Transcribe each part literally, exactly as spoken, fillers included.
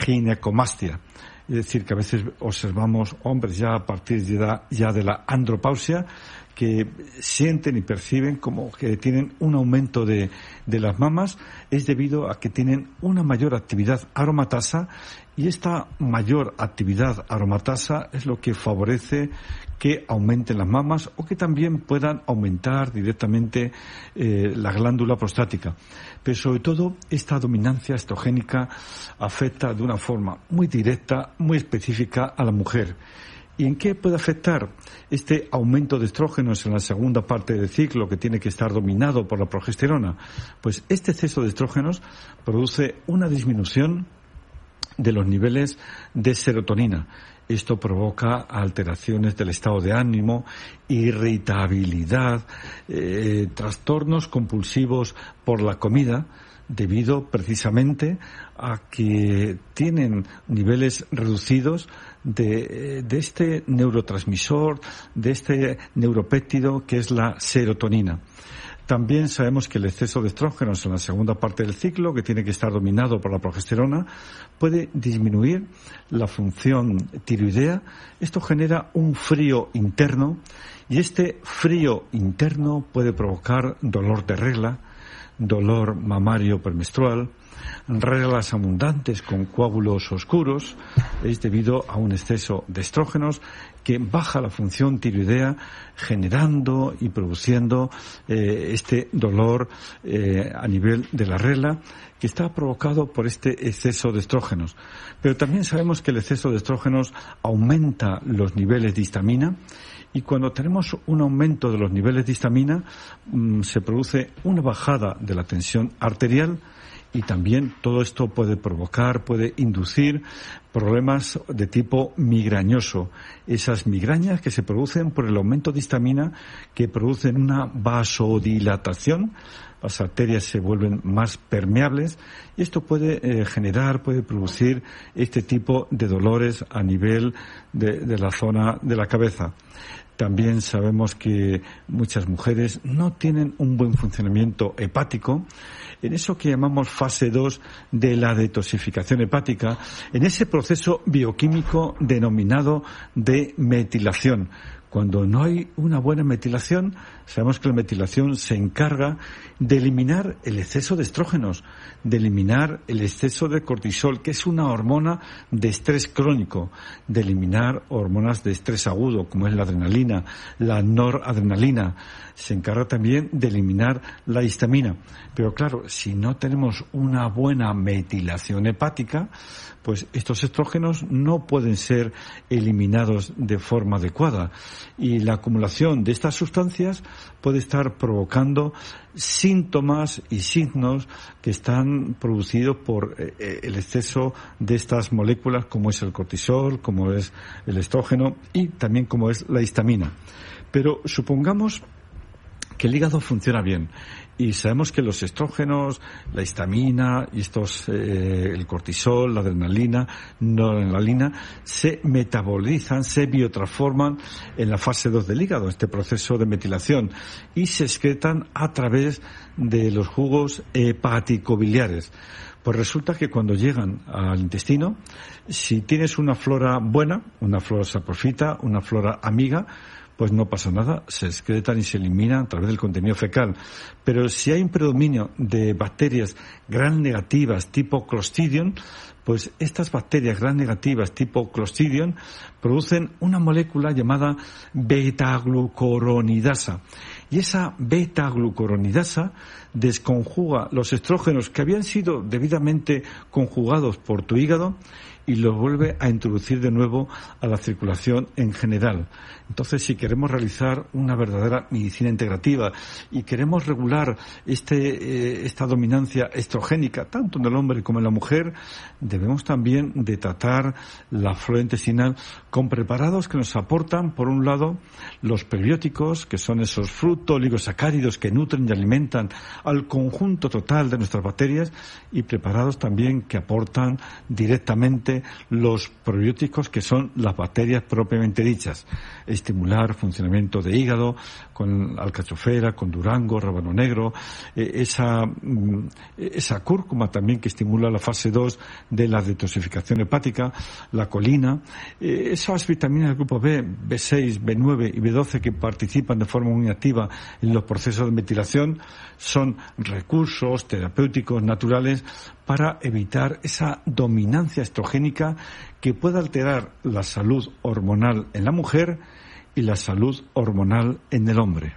ginecomastia. Es decir, que a veces observamos hombres ya a partir de la, ya de la andropausia que sienten y perciben como que tienen un aumento de, de las mamas. Es debido a que tienen una mayor actividad aromatasa, y esta mayor actividad aromatasa es lo que favorece que aumenten las mamas o que también puedan aumentar directamente eh, la glándula prostática. Pero sobre todo esta dominancia estrogénica afecta de una forma muy directa, muy específica a la mujer. ¿Y en qué puede afectar este aumento de estrógenos en la segunda parte del ciclo, que tiene que estar dominado por la progesterona? Pues este exceso de estrógenos produce una disminución de los niveles de serotonina. Esto provoca alteraciones del estado de ánimo, irritabilidad, eh, trastornos compulsivos por la comida, debido precisamente a que tienen niveles reducidos de, de este neurotransmisor, de este neuropéptido que es la serotonina. También sabemos que el exceso de estrógenos en la segunda parte del ciclo, que tiene que estar dominado por la progesterona, puede disminuir la función tiroidea. Esto genera un frío interno, y este frío interno puede provocar dolor de regla, dolor mamario premenstrual, reglas abundantes con coágulos oscuros. Es debido a un exceso de estrógenos que baja la función tiroidea, generando y produciendo eh, este dolor eh, a nivel de la regla, que está provocado por este exceso de estrógenos. Pero también sabemos que el exceso de estrógenos aumenta los niveles de histamina, y cuando tenemos un aumento de los niveles de histamina mmm, se produce una bajada de la tensión arterial, y también todo esto puede provocar, puede inducir problemas de tipo migrañoso. Esas migrañas que se producen por el aumento de histamina, que producen una vasodilatación, las arterias se vuelven más permeables, y esto puede eh, generar, puede producir este tipo de dolores a nivel de, de la zona de la cabeza. También sabemos que muchas mujeres no tienen un buen funcionamiento hepático, en eso que llamamos fase dos de la detoxificación hepática, en ese proceso bioquímico denominado de metilación. Cuando no hay una buena metilación, sabemos que la metilación se encarga de eliminar el exceso de estrógenos, de eliminar el exceso de cortisol, que es una hormona de estrés crónico, de eliminar hormonas de estrés agudo, como es la adrenalina, la noradrenalina. Se encarga también de eliminar la histamina. Pero claro, si no tenemos una buena metilación hepática, pues estos estrógenos no pueden ser eliminados de forma adecuada, y la acumulación de estas sustancias puede estar provocando síntomas y signos que están producidos por eh, el exceso de estas moléculas, como es el cortisol, como es el estrógeno y también como es la histamina. Pero supongamos que el hígado funciona bien, y sabemos que los estrógenos, la histamina y estos, eh, el cortisol, la adrenalina, noradrenalina, se metabolizan, se biotransforman en la fase dos del hígado, este proceso de metilación, y se excretan a través de los jugos hepático-biliares. Pues resulta que cuando llegan al intestino, si tienes una flora buena, una flora saprofita, una flora amiga, pues no pasa nada, se excretan y se eliminan a través del contenido fecal. Pero si hay un predominio de bacterias gram negativas tipo Clostridium, pues estas bacterias gram negativas tipo Clostridium producen una molécula llamada beta-glucuronidasa. Y esa beta-glucuronidasa desconjuga los estrógenos que habían sido debidamente conjugados por tu hígado y los vuelve a introducir de nuevo a la circulación en general. Entonces, si queremos realizar una verdadera medicina integrativa y queremos regular este, eh, esta dominancia estrogénica, tanto en el hombre como en la mujer, debemos también de tratar la flora intestinal con preparados que nos aportan, por un lado, los prebióticos, que son esos frutos oligosacáridos que nutren y alimentan al conjunto total de nuestras bacterias, y preparados también que aportan directamente de los probióticos, que son las bacterias propiamente dichas. Estimular funcionamiento de hígado con alcachofera, con durango, rábano negro, eh, esa, mm, esa cúrcuma también que estimula la fase dos de la detoxificación hepática, la colina, eh, esas vitaminas del grupo B, B seis, B nueve y B doce que participan de forma muy activa en los procesos de metilación, son recursos terapéuticos naturales para evitar esa dominancia estrogénica que puede alterar la salud hormonal en la mujer y la salud hormonal en el hombre.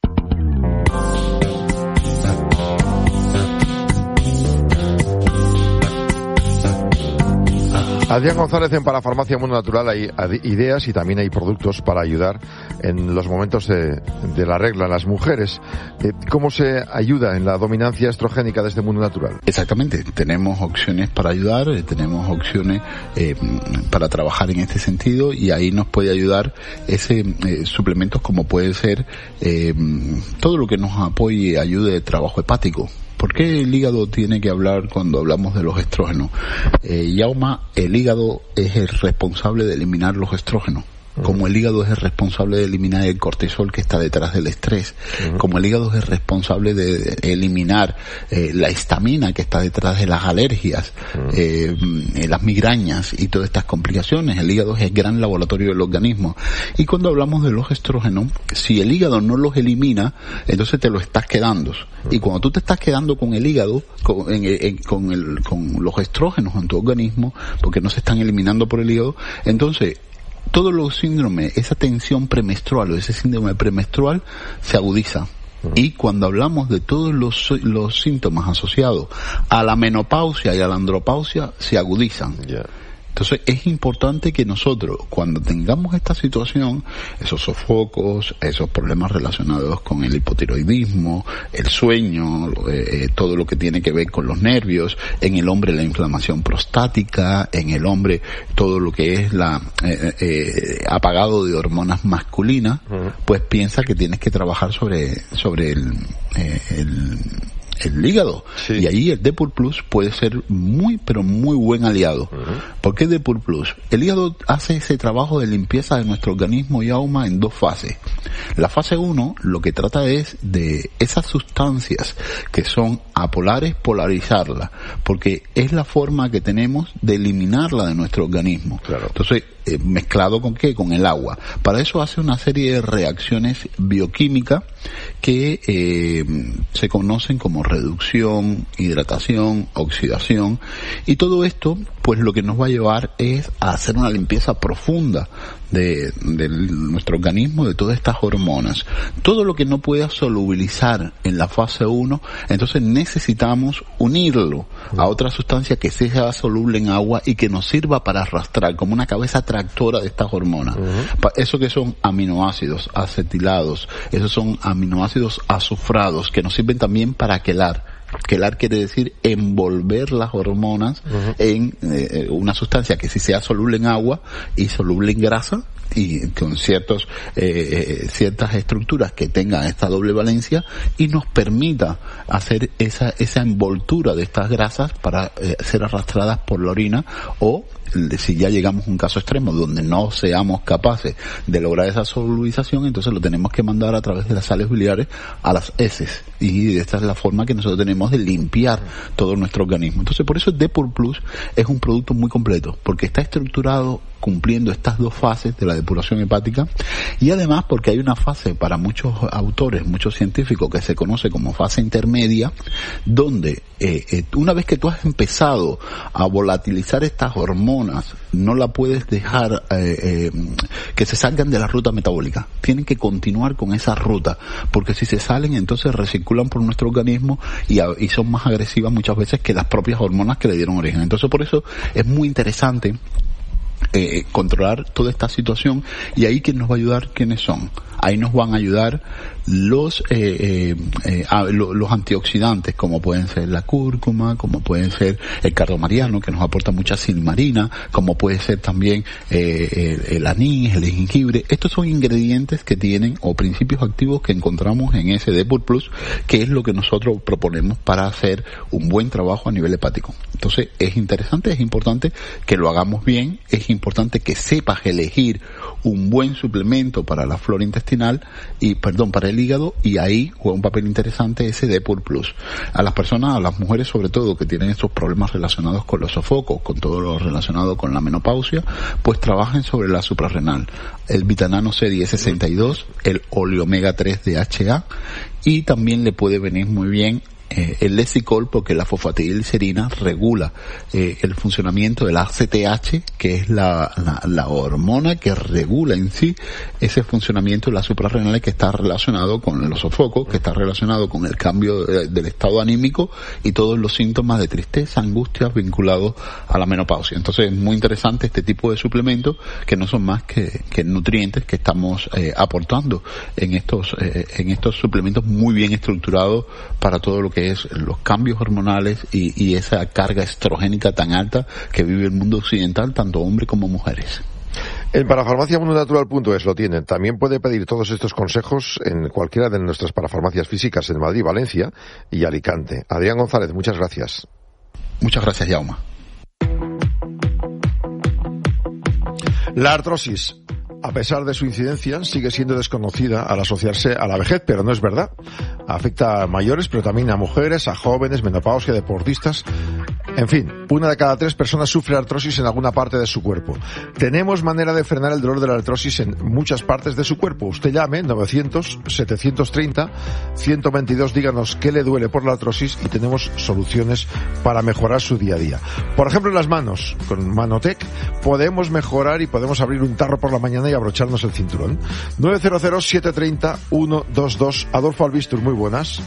Adrián González, en Parafarmacia Mundo Natural hay ideas y también hay productos para ayudar en los momentos de, de la regla en las mujeres. ¿Cómo se ayuda en la dominancia estrogénica de este mundo natural? Exactamente, tenemos opciones para ayudar, tenemos opciones eh, para trabajar en este sentido, y ahí nos puede ayudar ese eh, suplementos como puede ser eh, todo lo que nos apoye y ayude el trabajo hepático. ¿Por qué el hígado tiene que hablar cuando hablamos de los estrógenos? Eh, Yauma, el hígado es el responsable de eliminar los estrógenos. Como el hígado es el responsable de eliminar el cortisol que está detrás del estrés, uh-huh. como el hígado es el responsable de eliminar eh, la histamina que está detrás de las alergias, uh-huh. eh, las migrañas y todas estas complicaciones. El hígado es el gran laboratorio del organismo. Y cuando hablamos de los estrógenos, si el hígado no los elimina, entonces te lo estás quedando. Uh-huh. Y cuando tú te estás quedando con el hígado, con, en, en, con, el, con los estrógenos en tu organismo, porque no se están eliminando por el hígado, entonces todos los síndromes, esa tensión premenstrual o ese síndrome premenstrual se agudiza. Uh-huh. Y cuando hablamos de todos los, los síntomas asociados a la menopausia y a la andropausia, se agudizan. Yeah. Entonces es importante que nosotros, cuando tengamos esta situación, esos sofocos, esos problemas relacionados con el hipotiroidismo, el sueño, eh, todo lo que tiene que ver con los nervios, en el hombre la inflamación prostática, en el hombre todo lo que es la eh, eh, apagado de hormonas masculinas, uh-huh. pues piensa que tienes que trabajar sobre sobre el, eh, el el hígado. Sí. Y ahí el Depur Plus puede ser muy, pero muy buen aliado. Uh-huh. ¿Por qué Depur Plus? El hígado hace ese trabajo de limpieza de nuestro organismo y alma en dos fases. La fase uno lo que trata es de esas sustancias que son apolares, polarizarlas, porque es la forma que tenemos de eliminarla de nuestro organismo. Claro. Entonces, eh, mezclado con qué? Con el agua. Para eso hace una serie de reacciones bioquímicas que eh, se conocen como reducción, hidratación, oxidación, y todo esto pues lo que nos va a llevar es a hacer una limpieza profunda de, de nuestro organismo, de todas estas hormonas. Todo lo que no pueda solubilizar en la fase uno, entonces necesitamos unirlo a otra sustancia que sea soluble en agua y que nos sirva para arrastrar como una cabeza tractora de estas hormonas. Uh-huh. Eso que son aminoácidos acetilados, esos son aminoácidos azufrados que nos sirven también para quelar. Quelar quiere decir envolver las hormonas uh-huh. en eh, una sustancia que sí sea soluble en agua y soluble en grasa, y con ciertos eh, ciertas estructuras que tengan esta doble valencia y nos permita hacer esa esa envoltura de estas grasas para eh, ser arrastradas por la orina, o si ya llegamos a un caso extremo donde no seamos capaces de lograr esa solubilización, entonces lo tenemos que mandar a través de las sales biliares a las heces, y esta es la forma que nosotros tenemos de limpiar todo nuestro organismo. Entonces por eso Depur Plus es un producto muy completo, porque está estructurado cumpliendo estas dos fases de la depuración hepática, y además porque hay una fase para muchos autores, muchos científicos, que se conoce como fase intermedia, donde eh, eh, una vez que tú has empezado a volatilizar estas hormonas, no la puedes dejar eh, eh, que se salgan de la ruta metabólica. Tienen que continuar con esa ruta, porque si se salen, entonces recirculan por nuestro organismo y, y son más agresivas muchas veces que las propias hormonas que le dieron origen. Entonces por eso es muy interesante eh, controlar toda esta situación. Y ahí, ¿quién nos va a ayudar? ¿Quiénes son? Ahí nos van a ayudar los eh, eh, eh, los antioxidantes, como pueden ser la cúrcuma, como pueden ser el cardomariano, que nos aporta mucha silimarina, como puede ser también eh, el, el anís, el jengibre. Estos son ingredientes que tienen, o principios activos que encontramos en ese Depur Plus, que es lo que nosotros proponemos para hacer un buen trabajo a nivel hepático. Entonces, es interesante, es importante que lo hagamos bien, es importante que sepas elegir un buen suplemento para la flora intestinal y, perdón, para el hígado, y ahí juega un papel interesante ese Depur Plus. A las personas, a las mujeres sobre todo, que tienen estos problemas relacionados con los sofocos, con todo lo relacionado con la menopausia, pues trabajen sobre la suprarrenal. El Vitanano C diez sesenta y dos, el Oleomega tres D H A, y también le puede venir muy bien Eh, el Lesicol, porque la fosfatidilcerina regula eh, el funcionamiento del A C T H, que es la, la, la hormona que regula en sí ese funcionamiento de la suprarrenal, que está relacionado con los sofocos, que está relacionado con el cambio de, del estado anímico y todos los síntomas de tristeza, angustias vinculados a la menopausia. Entonces es muy interesante este tipo de suplementos, que no son más que, que nutrientes que estamos eh, aportando en estos eh, en estos suplementos muy bien estructurados para todo lo que es los cambios hormonales y, y esa carga estrogénica tan alta que vive el mundo occidental, tanto hombres como mujeres. En parafarmacia mundo natural punto es lo tienen. También puede pedir todos estos consejos en cualquiera de nuestras parafarmacias físicas en Madrid, Valencia y Alicante. Adrián González, muchas gracias. Muchas gracias, Jaume. La artrosis, a pesar de su incidencia, sigue siendo desconocida al asociarse a la vejez, pero no es verdad. Afecta a mayores, pero también a mujeres, a jóvenes, menopausia, deportistas. En fin, una de cada tres personas sufre artrosis en alguna parte de su cuerpo. Tenemos manera de frenar el dolor de la artrosis en muchas partes de su cuerpo. Usted llame novecientos, setecientos treinta, ciento veintidós, díganos qué le duele por la artrosis y tenemos soluciones para mejorar su día a día. Por ejemplo, en las manos, con Manotec podemos mejorar y podemos abrir un tarro por la mañana y abrocharnos el cinturón. nueve cero cero, siete tres cero, uno dos dos. Adolfo Albistur, muy buenas.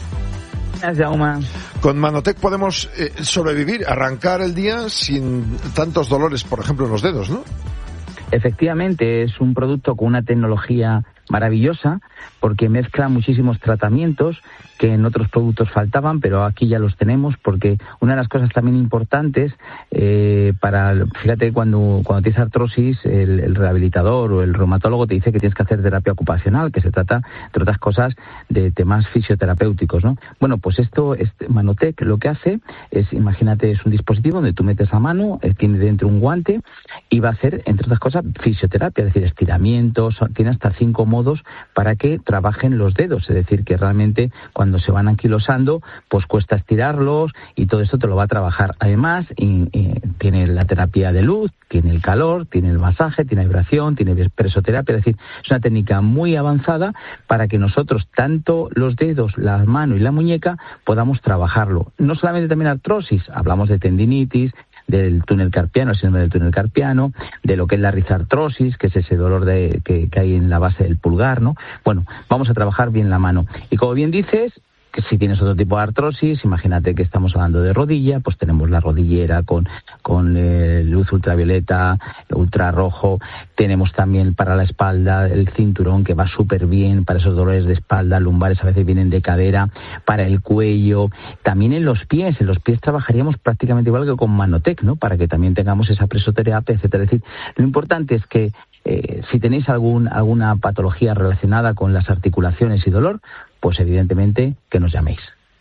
Con Manotec podemos eh, sobrevivir, arrancar el día sin tantos dolores, por ejemplo, en los dedos, ¿no? Efectivamente, es un producto con una tecnología maravillosa, porque mezcla muchísimos tratamientos que en otros productos faltaban, pero aquí ya los tenemos, porque una de las cosas también importantes eh, para, fíjate, cuando cuando tienes artrosis, el, el rehabilitador o el reumatólogo te dice que tienes que hacer terapia ocupacional, que se trata, entre otras cosas, de temas fisioterapéuticos, ¿no? Bueno, pues esto, este Manotec lo que hace es, imagínate, es un dispositivo donde tú metes la mano, eh, tiene dentro un guante y va a hacer, entre otras cosas, fisioterapia, es decir, estiramientos, tiene hasta cinco modos para que trabajen los dedos, es decir, que realmente cuando se van anquilosando, pues cuesta estirarlos y todo esto te lo va a trabajar. Además, y, y, tiene la terapia de luz, tiene el calor, tiene el masaje, tiene vibración, tiene presoterapia, es decir, es una técnica muy avanzada para que nosotros, tanto los dedos, la mano y la muñeca, podamos trabajarlo. No solamente también artrosis, hablamos de tendinitis, del túnel carpiano, el síndrome del túnel carpiano, de lo que es la rizartrosis, que es ese dolor de, que, que hay en la base del pulgar, ¿no? Bueno, vamos a trabajar bien la mano. Y como bien dices, que si tienes otro tipo de artrosis, imagínate que estamos hablando de rodilla, pues tenemos la rodillera con, con eh, luz ultravioleta, ultrarrojo. Tenemos también para la espalda el cinturón, que va súper bien para esos dolores de espalda, lumbares a veces vienen de cadera, para el cuello. También en los pies, en los pies trabajaríamos prácticamente igual que con Manotec, ¿no? Para que también tengamos esa presoterapia, etcétera. Es decir, lo importante es que eh, si tenéis algún, alguna patología relacionada con las articulaciones y dolor, pues evidentemente que nos llaméis.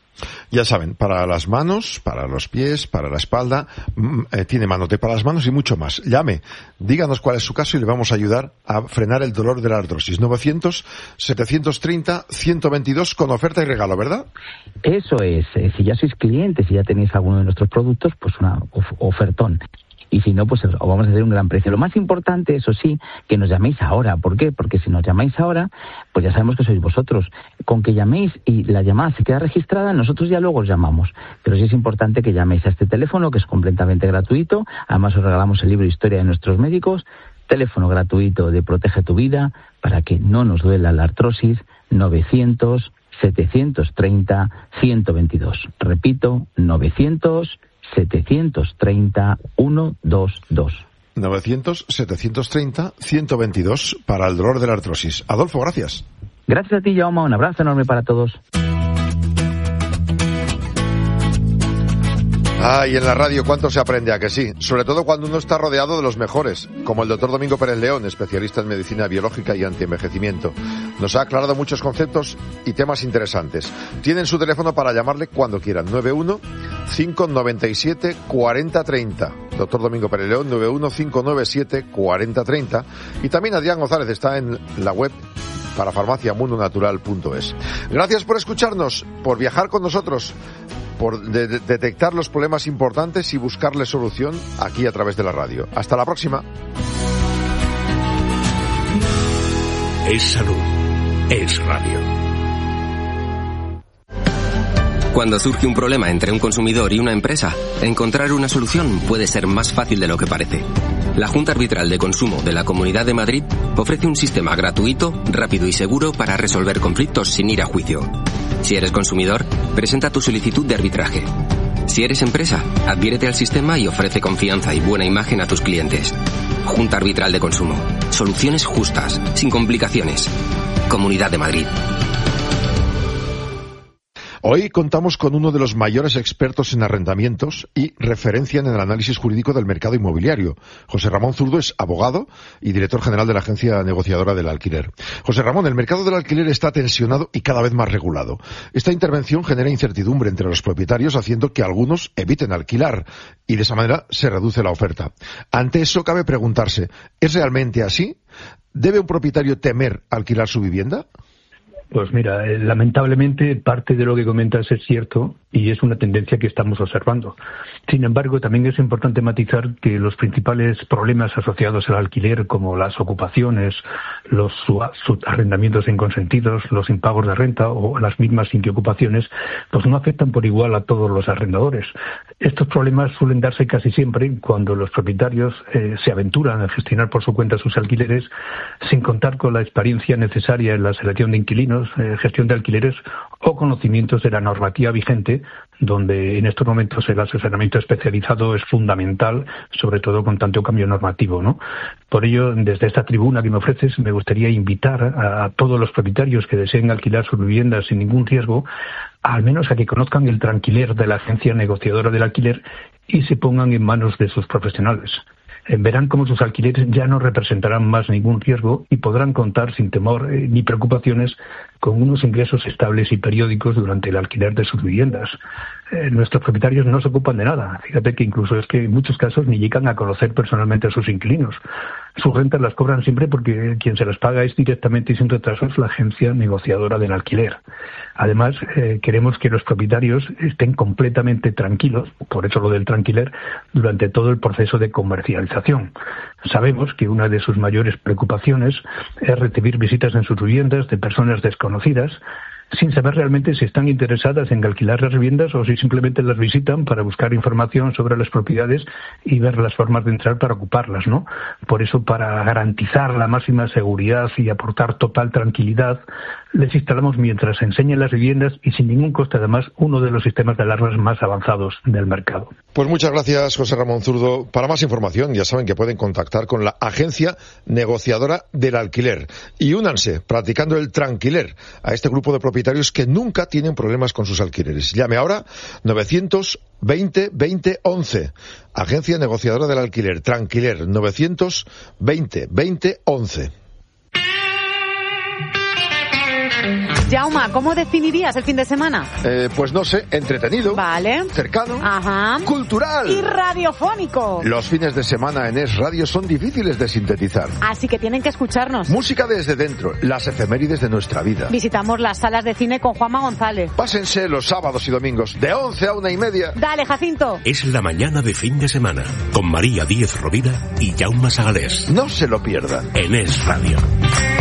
Ya saben, para las manos, para los pies, para la espalda, eh, tiene Manotec para las manos y mucho más. Llame, díganos cuál es su caso y le vamos a ayudar a frenar el dolor de la artrosis. novecientos, setecientos treinta, ciento veintidós con oferta y regalo, ¿verdad? Eso es, eh, si ya sois clientes, si ya tenéis alguno de nuestros productos, pues una of- ofertón. Y si no, pues os vamos a hacer un gran precio. Lo más importante, eso sí, que nos llaméis ahora. ¿Por qué? Porque si nos llamáis ahora, pues ya sabemos que sois vosotros. Con que llaméis y la llamada se queda registrada, nosotros ya luego os llamamos. Pero sí es importante que llaméis a este teléfono, que es completamente gratuito. Además os regalamos el libro Historia de nuestros médicos. Teléfono gratuito de Protege tu Vida, para que no nos duela la artrosis. novecientos, setecientos treinta, ciento veintidós. Repito, novecientos, setecientos treinta, ciento veintidós. novecientos setecientos treinta ciento veintidós para el dolor de la artrosis. Adolfo, gracias. Gracias a ti, Jaume. Un abrazo enorme para todos. Ay, en la radio cuánto se aprende, a que sí, sobre todo cuando uno está rodeado de los mejores, como el doctor Domingo Pérez León, especialista en medicina biológica y antienvejecimiento. Nos ha aclarado muchos conceptos y temas interesantes. Tienen su teléfono para llamarle cuando quieran, nueve uno cinco nueve siete cuatro cero tres cero. Doctor Domingo Pérez León, nueve uno cinco nueve siete cuatro cero tres cero. Y también Adrián González está en la web para farmacia mundo natural punto es. Gracias por escucharnos, por viajar con nosotros, por de- de- detectar los problemas importantes y buscarle solución aquí a través de la radio. Hasta la próxima. Es salud. Es radio. Cuando surge un problema entre un consumidor y una empresa, encontrar una solución puede ser más fácil de lo que parece. La Junta Arbitral de Consumo de la Comunidad de Madrid ofrece un sistema gratuito, rápido y seguro para resolver conflictos sin ir a juicio. Si eres consumidor, presenta tu solicitud de arbitraje. Si eres empresa, adhiérete al sistema y ofrece confianza y buena imagen a tus clientes. Junta Arbitral de Consumo. Soluciones justas, sin complicaciones. Comunidad de Madrid. Hoy contamos con uno de los mayores expertos en arrendamientos y referencia en el análisis jurídico del mercado inmobiliario. José Ramón Zurdo es abogado y director general de la Agencia Negociadora del Alquiler. José Ramón, el mercado del alquiler está tensionado y cada vez más regulado. Esta intervención genera incertidumbre entre los propietarios, haciendo que algunos eviten alquilar y de esa manera se reduce la oferta. Ante eso cabe preguntarse, ¿es realmente así? ¿Debe un propietario temer alquilar su vivienda? Pues mira, eh, lamentablemente parte de lo que comentas es cierto y es una tendencia que estamos observando. Sin embargo, también es importante matizar que los principales problemas asociados al alquiler, como las ocupaciones, los arrendamientos inconsentidos, los impagos de renta o las mismas inquiocupaciones, pues no afectan por igual a todos los arrendadores. Estos problemas suelen darse casi siempre cuando los propietarios eh, se aventuran a gestionar por su cuenta sus alquileres sin contar con la experiencia necesaria en la selección de inquilinos, eh, gestión de alquileres o conocimientos de la normativa vigente, donde en estos momentos el asesoramiento especializado es fundamental, sobre todo con tanto cambio normativo, ¿no? Por ello, desde esta tribuna que me ofreces, me gustaría invitar a, a todos los propietarios que deseen alquilar sus viviendas sin ningún riesgo, al menos a que conozcan el tranquiler de la Agencia Negociadora del Alquiler y se pongan en manos de sus profesionales. Verán cómo sus alquileres ya no representarán más ningún riesgo y podrán contar sin temor eh, ni preocupaciones con unos ingresos estables y periódicos durante el alquiler de sus viviendas. Eh, nuestros propietarios no se ocupan de nada. Fíjate que incluso es que en muchos casos ni llegan a conocer personalmente a sus inquilinos. Sus rentas las cobran siempre porque quien se las paga es directamente y sin retrasos la Agencia Negociadora del Alquiler. Además, eh, queremos que los propietarios estén completamente tranquilos, por eso lo del tranquiler, durante todo el proceso de comercialización. Sabemos que una de sus mayores preocupaciones es recibir visitas en sus viviendas de personas desconocidas, sin saber realmente si están interesadas en alquilar las viviendas o si simplemente las visitan para buscar información sobre las propiedades y ver las formas de entrar para ocuparlas, ¿no? Por eso, para garantizar la máxima seguridad y aportar total tranquilidad, les instalamos mientras enseñan las viviendas y sin ningún coste, además, uno de los sistemas de alarmas más avanzados del mercado. Pues muchas gracias, José Ramón Zurdo. Para más información, ya saben que pueden contactar con la Agencia Negociadora del Alquiler y únanse, practicando el tranquiler, a este grupo de propietarios que nunca tienen problemas con sus alquileres. Llame ahora novecientos veinte veinte once. Agencia Negociadora del Alquiler, Tranquiler, novecientos veinte veinte once. Jauma, ¿cómo definirías el fin de semana? Eh, pues no sé, entretenido, vale, cercano, ajá, cultural y radiofónico. Los fines de semana en Es Radio son difíciles de sintetizar. Así que tienen que escucharnos. Música desde dentro, las efemérides de nuestra vida. Visitamos las salas de cine con Juanma González. Pásense los sábados y domingos de once a una y media. Dale, Jacinto. Es la mañana de fin de semana con María Díez Rovira y Jaume Sagalés. No se lo pierdan. En Es Radio.